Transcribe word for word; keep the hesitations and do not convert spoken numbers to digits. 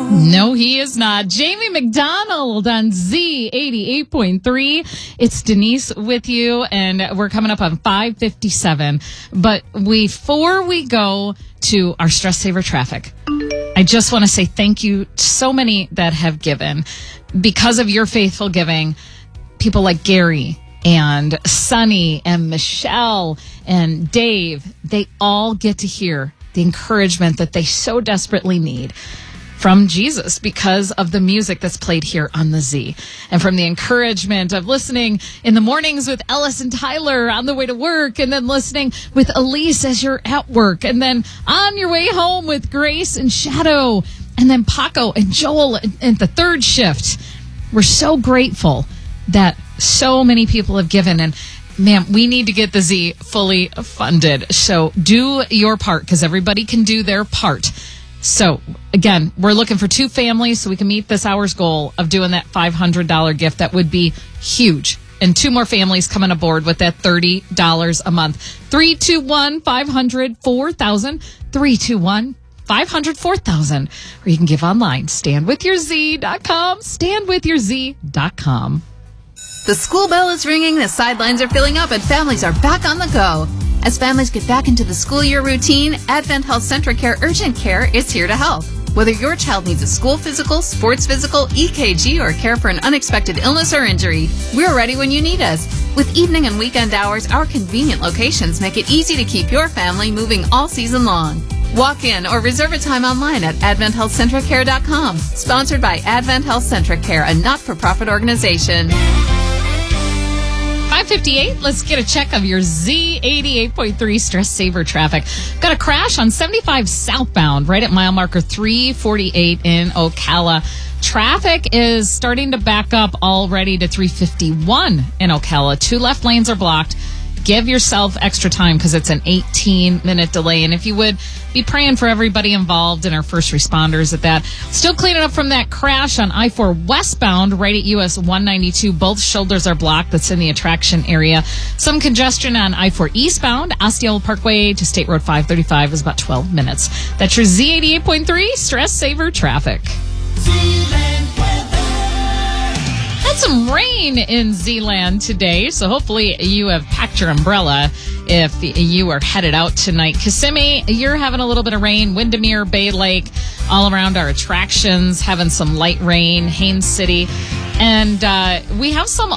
No, he is not. Jamie McDonald on Z eighty-eight point three. It's Denise with you, and we're coming up on five fifty-seven. But before we go to our Stress Saver Traffic, I just want to say thank you to so many that have given. Because of your faithful giving, people like Gary and Sonny and Michelle and Dave, they all get to hear the encouragement that they so desperately need from Jesus because of the music that's played here on the Z, and from the encouragement of listening in the mornings with Ellis and Tyler on the way to work, and then listening with Elise as you're at work, and then on your way home with Grace and Shadow, and then Paco and Joel at the third shift. We're so grateful that so many people have given, and man, we need to get the Z fully funded. So do your part, because everybody can do their part. So, again, we're looking for two families so we can meet this hour's goal of doing that five hundred dollars gift. That would be huge. And two more families coming aboard with that thirty dollars a month. three two one, five hundred, four thousand. three two one, five hundred, four thousand. Or you can give online. stand with your z dot com. stand with your z dot com. The school bell is ringing, the sidelines are filling up, and families are back on the go. As families get back into the school year routine, Advent Health Centric Care Urgent Care is here to help. Whether your child needs a school physical, sports physical, E K G, or care for an unexpected illness or injury, we're ready when you need us. With evening and weekend hours, our convenient locations make it easy to keep your family moving all season long. Walk in or reserve a time online at advent health centric care dot com. Sponsored by Advent Health Centric Care, a not-for-profit organization. five fifty-eight, let's get a check of your Z eighty-eight point three Stress Saver Traffic. Got a crash on seventy-five southbound right at mile marker three forty-eight in Ocala. Traffic is starting to back up already to three fifty-one in Ocala. Two left lanes are blocked. Give yourself extra time because it's an eighteen minute delay. And if you would, be praying for everybody involved and our first responders at that. Still cleaning up from that crash on I four westbound right at U S one ninety-two. Both shoulders are blocked. That's in the attraction area. Some congestion on I four eastbound. Osceola Parkway to State Road five thirty-five is about twelve minutes. That's your Z eighty-eight point three Stress Saver Traffic. Had some rain in Zeeland today, so hopefully you have packed your umbrella if you are headed out tonight. Kissimmee, you're having a little bit of rain. Windermere, Bay Lake, all around our attractions, having some light rain. Haines City. And uh, we have some